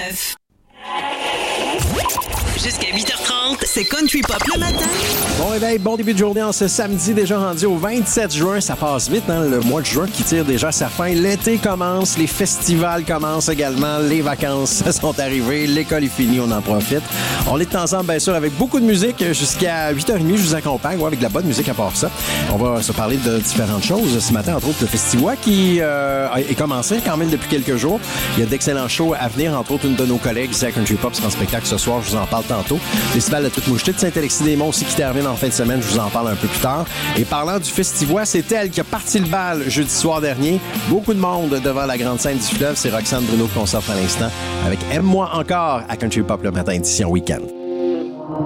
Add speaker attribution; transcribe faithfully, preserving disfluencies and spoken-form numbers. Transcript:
Speaker 1: neuf. Jusqu'à huit heures trente, c'est Country Pop le matin.
Speaker 2: Bon réveil, bon début de journée en ce samedi, déjà rendu au vingt-sept juin. Ça passe vite, hein? Le mois de juin qui tire déjà sa fin. L'été commence, les festivals commencent également, les vacances sont arrivées, l'école est finie, on en profite. On est ensemble, bien sûr, avec beaucoup de musique jusqu'à huit heures trente. Je vous accompagne, ouais, avec de la bonne musique à part ça. On va se parler de différentes choses ce matin, entre autres le Festivois qui euh, est commencé quand même depuis quelques jours. Il y a d'excellents shows à venir, entre autres une de nos collègues ici à Country Pop sera en spectacle ce soir, je vous en parle tantôt. Le Festival de Toute-Moucheté de Saint-Alexis-des-Monts aussi qui termine en fin de semaine, je vous en parle un peu plus tard. Et parlant du Festivois, c'est elle qui a parti le bal jeudi soir dernier. Beaucoup de monde devant la grande scène du fleuve. C'est Roxane Bruno qu'on s'offre à l'instant avec Aime-moi encore à Country Pop le matin édition week-end.